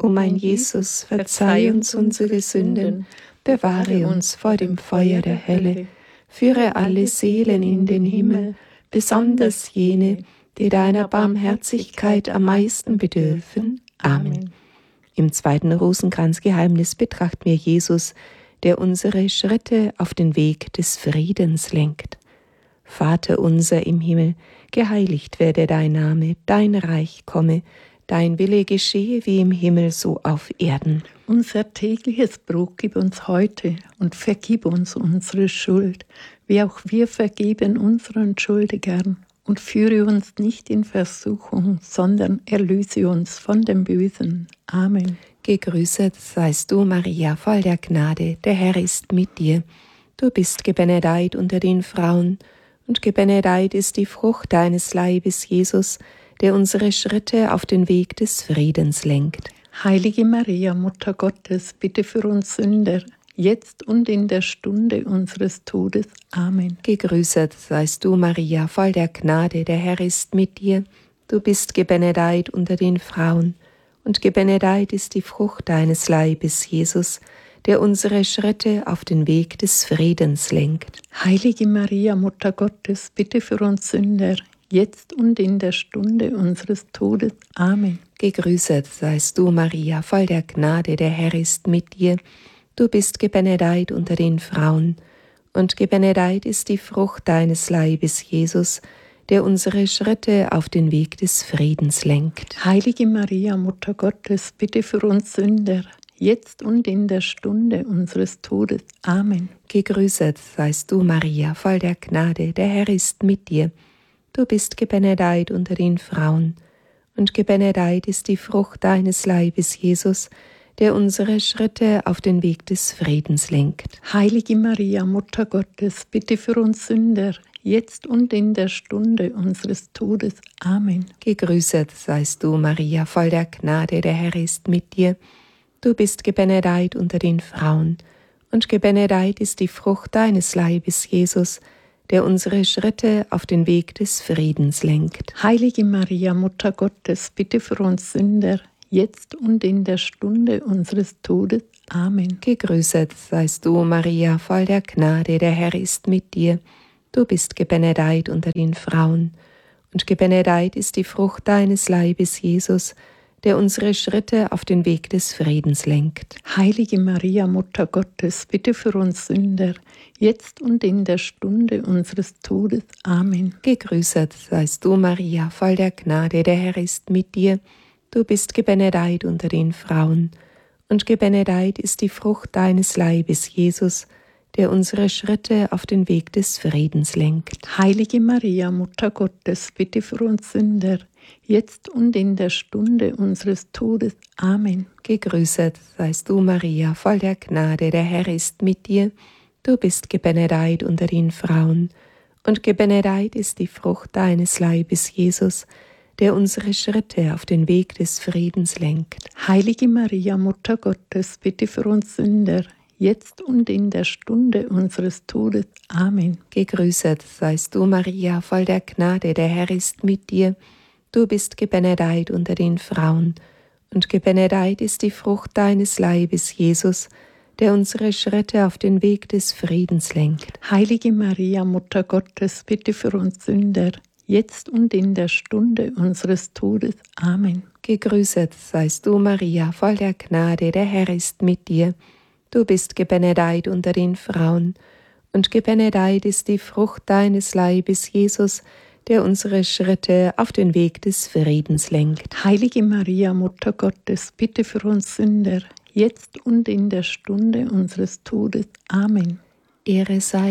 O mein Jesus, verzeih uns unsere Sünden, bewahre uns vor dem Feuer der Hölle, führe alle Seelen in den Himmel, besonders jene, die deiner Barmherzigkeit am meisten bedürfen. Amen. Im zweiten Rosenkranzgeheimnis betrachten wir Jesus, der unsere Schritte auf den Weg des Friedens lenkt. Vater unser im Himmel, geheiligt werde dein Name, dein Reich komme, dein Wille geschehe wie im Himmel so auf Erden. Unser tägliches Brot gib uns heute und vergib uns unsere Schuld, wie auch wir vergeben unseren Schuldigern. Und führe uns nicht in Versuchung, sondern erlöse uns von dem Bösen. Amen. Gegrüßet seist du, Maria, voll der Gnade, der Herr ist mit dir. Du bist gebenedeit unter den Frauen, und gebenedeit ist die Frucht deines Leibes, Jesus, der unsere Schritte auf den Weg des Friedens lenkt. Heilige Maria, Mutter Gottes, bitte für uns Sünder, jetzt und in der Stunde unseres Todes. Amen. Gegrüßet seist du, Maria, voll der Gnade, der Herr ist mit dir. Du bist gebenedeit unter den Frauen, und gebenedeit ist die Frucht deines Leibes, Jesus, der unsere Schritte auf den Weg des Friedens lenkt. Heilige Maria, Mutter Gottes, bitte für uns Sünder, jetzt und in der Stunde unseres Todes. Amen. Gegrüßet seist du, Maria, voll der Gnade, der Herr ist mit dir. Du bist gebenedeit unter den Frauen, und gebenedeit ist die Frucht deines Leibes, Jesus, der unsere Schritte auf den Weg des Friedens lenkt. Heilige Maria, Mutter Gottes, bitte für uns Sünder, jetzt und in der Stunde unseres Todes. Amen. Gegrüßet seist du, Maria, voll der Gnade, der Herr ist mit dir. Du bist gebenedeit unter den Frauen, und gebenedeit ist die Frucht deines Leibes, Jesus, der unsere Schritte auf den Weg des Friedens lenkt. Heilige Maria, Mutter Gottes, bitte für uns Sünder, jetzt und in der Stunde unseres Todes. Amen. Gegrüßet seist du, Maria, voll der Gnade, der Herr ist mit dir. Du bist gebenedeit unter den Frauen, und gebenedeit ist die Frucht deines Leibes, Jesus, der unsere Schritte auf den Weg des Friedens lenkt. Heilige Maria, Mutter Gottes, bitte für uns Sünder, jetzt und in der Stunde unseres Todes. Amen. Gegrüßet seist du, Maria, voll der Gnade, der Herr ist mit dir. Du bist gebenedeit unter den Frauen, und gebenedeit ist die Frucht deines Leibes, Jesus, der unsere Schritte auf den Weg des Friedens lenkt. Heilige Maria, Mutter Gottes, bitte für uns Sünder, jetzt und in der Stunde unseres Todes. Amen. Gegrüßet seist du, Maria, voll der Gnade, der Herr ist mit dir. Du bist gebenedeit unter den Frauen, und gebenedeit ist die Frucht deines Leibes, Jesus, der unsere Schritte auf den Weg des Friedens lenkt. Heilige Maria, Mutter Gottes, bitte für uns Sünder, jetzt und in der Stunde unseres Todes. Amen. Gegrüßet seist du, Maria, voll der Gnade, der Herr ist mit dir. Du bist gebenedeit unter den Frauen, und gebenedeit ist die Frucht deines Leibes, Jesus, der unsere Schritte auf den Weg des Friedens lenkt. Heilige Maria, Mutter Gottes, bitte für uns Sünder, jetzt und in der Stunde unseres Todes. Amen. Gegrüßet seist du, Maria, voll der Gnade, der Herr ist mit dir. Du bist gebenedeit unter den Frauen, und gebenedeit ist die Frucht deines Leibes, Jesus, der unsere Schritte auf den Weg des Friedens lenkt. Heilige Maria, Mutter Gottes, bitte für uns Sünder, jetzt und in der Stunde unseres Todes. Amen. Gegrüßet seist du, Maria, voll der Gnade, der Herr ist mit dir. Du bist gebenedeit unter den Frauen, und gebenedeit ist die Frucht deines Leibes, Jesus, der unsere Schritte auf den Weg des Friedens lenkt. Heilige Maria, Mutter Gottes, bitte für uns Sünder, jetzt und in der Stunde unseres Todes. Amen. Ehre sei